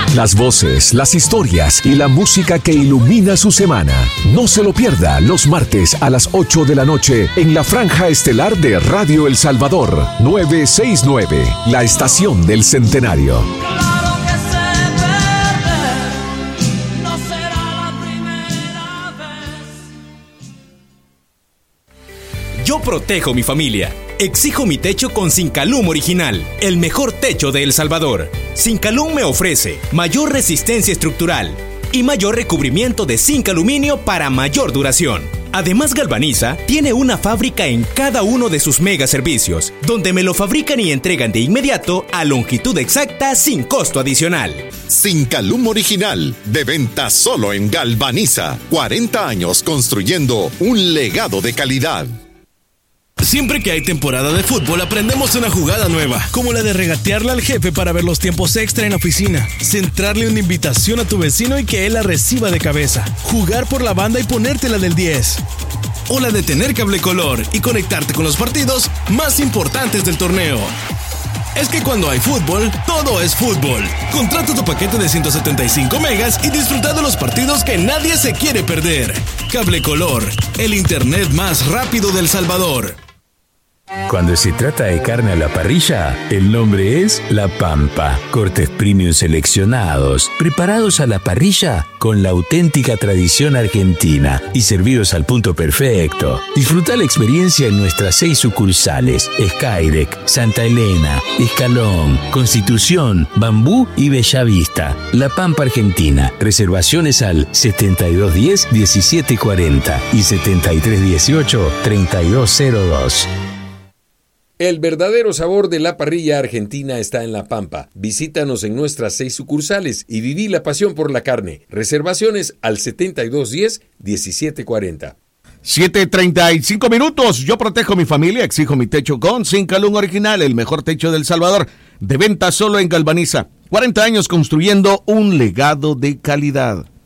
Las voces, las historias y la música que ilumina su semana. No se lo pierda los martes a las 8 de la noche en la franja estelar de Radio El Salvador, 969, la estación del centenario. Yo protejo mi familia. Exijo mi techo con Sincalum Original, el mejor techo de El Salvador. Sincalum me ofrece mayor resistencia estructural y mayor recubrimiento de zinc aluminio para mayor duración. Además, Galvaniza tiene una fábrica en cada uno de sus mega servicios, donde me lo fabrican y entregan de inmediato a longitud exacta sin costo adicional. Sincalum Original, de venta solo en Galvaniza. 40 años construyendo un legado de calidad. Siempre que hay temporada de fútbol aprendemos una jugada nueva, como la de regatearle al jefe para ver los tiempos extra en la oficina, centrarle una invitación a tu vecino y que él la reciba de cabeza, jugar por la banda y ponértela del 10. O la de tener cable color y conectarte con los partidos más importantes del torneo. Es que cuando hay fútbol, todo es fútbol. Contrata tu paquete de 175 megas y disfruta de los partidos que nadie se quiere perder. Cable Color, el internet más rápido del Salvador. Cuando se trata de carne a la parrilla, el nombre es La Pampa. Cortes premium seleccionados, preparados a la parrilla con la auténtica tradición argentina y servidos al punto perfecto. Disfruta la experiencia en nuestras 6 sucursales: Skydeck, Santa Elena, Escalón, Constitución, Bambú y Bellavista. La Pampa Argentina. Reservaciones al 7210-1740 y 7318-3202. El verdadero sabor de la parrilla argentina está en La Pampa. Visítanos en nuestras 6 sucursales y viví la pasión por la carne. Reservaciones al 7210-1740. 7:35 minutos. Yo protejo mi familia, exijo mi techo con Sincalum Original, el mejor techo del Salvador. De venta solo en Galvaniza. 40 años construyendo un legado de calidad.